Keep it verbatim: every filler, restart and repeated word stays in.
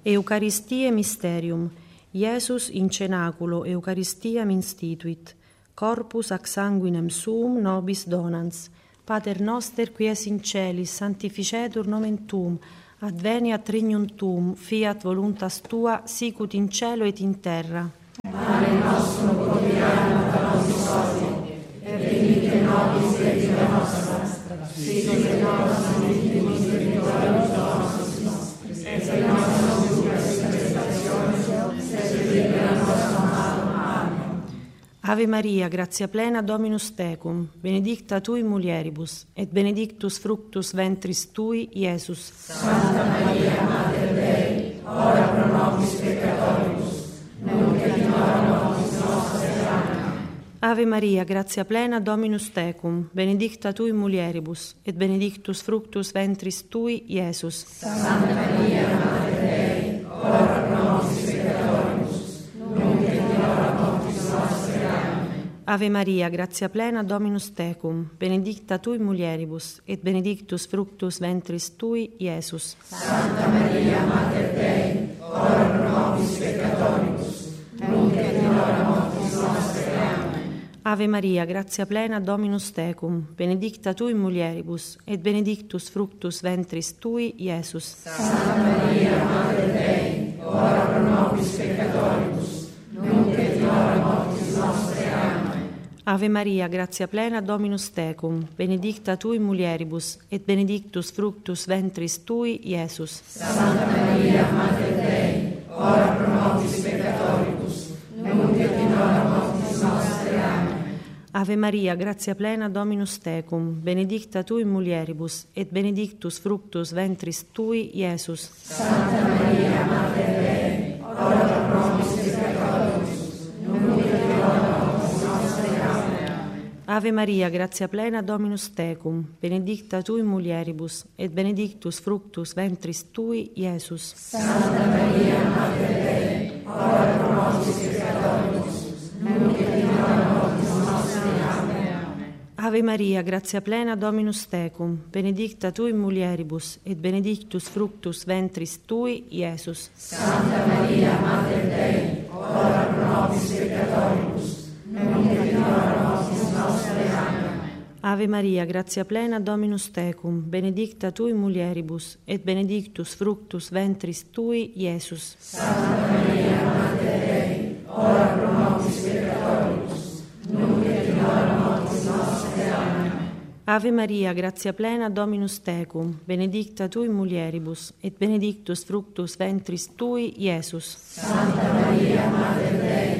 Eucharistie Mysterium, Iesus in cenaculo Eucharistiam instituit, corpus ac sanguinem suum nobis donans. Pater noster qui es in celis, sanctificetur nomen tuum, adveniat regnum tuum, fiat voluntas tua, sicut in cielo et in terra. Pane nostrum quotidianum da nobis hodie, et dimitte nobis debita nostra, sicut et nos dimittimus debitoribus nostris, et non nos inducas in tentationem, sed libera nos a malo. Amen. Ave Maria, gratia plena, Dominus tecum, benedicta tui mulieribus, et benedictus fructus ventris tui, Iesus. Santa Maria, Mater Dei, ora pro nobis peccatoribus, nunc et in hora mortis nostre. Amen. Ave Maria, gratia plena, Dominus tecum, benedicta tui mulieribus, et benedictus fructus ventris tui, Iesus. Santa Maria, Mater Dei, ora pro nobis peccatoribus, nunc et in hora mortis nostre. Amen. Ave Maria, gratia plena, Dominus tecum, benedicta tui mulieribus, et benedictus fructus ventris tui, Iesus. Santa Maria, Mater Dei, ora pro nobis peccatoribus, nunc et in hora mortis nostre. Amen. Ave Maria, gratia plena, Dominus tecum, benedicta tui mulieribus, et benedictus fructus ventris tui, Iesus. Santa Maria, Mater Dei, ora pro nobis peccatoribus, nunc et in hora mortis nostre. Amen. Ave Maria, gratia plena, Dominus tecum, benedicta tui mulieribus, et benedictus fructus ventris tui, Iesus. Santa Maria, Mater Dei, ora pro nobis peccatoribus, nunc et in hora mortis nostre. Amen. Ave Maria, gratia plena, Dominus tecum, benedicta tui mulieribus, et benedictus fructus ventris tui, Iesus. Santa Maria, Mater Dei, ora pro nobis peccatoribus, nunc et in hora mortis nostre. Amen. Ave Maria, gratia plena, Dominus tecum, benedicta tui mulieribus, et benedictus fructus ventris tui, Iesus. Santa Maria, Mater Dei, ora pro nobis peccatoribus, nunc et in hora mortis nostre. Amen. Ave Maria, gratia plena, Dominus tecum, benedicta tui mulieribus, et benedictus fructus ventris tui, Iesus. Santa Maria, Mater Dei, ora pro nobis peccatoribus, nunc et in hora mortis nostre. Amen. Ave Maria, gratia plena, Dominus tecum, benedicta tui mulieribus, et benedictus fructus ventris tui, Iesus. Santa Maria, Mater Dei, ora pro nobis peccatoribus, nunc et in hora mortis nostre. Amen. Ave Maria, gratia plena, Dominus tecum, benedicta tui mulieribus, et benedictus fructus ventris tui, Iesus. Santa Maria, Mater Dei,